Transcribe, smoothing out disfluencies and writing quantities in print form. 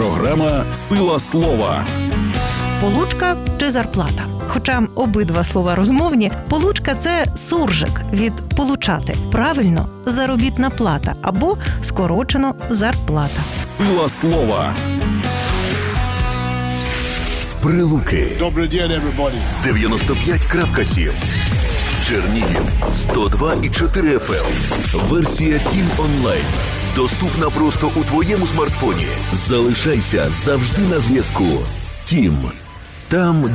Програма «Сила слова». Получка чи зарплата? Хоча обидва слова розмовні, получка – це суржик від «получати». Правильно – заробітна плата або скорочено зарплата. Сила слова. Прилуки Добрий день, everybody. 95.7, Чернігів 102,4 FM. Версія Тім Онлайн доступна просто у твоєму смартфоні. Залишайся завжди на зв'язку. Тім. Там,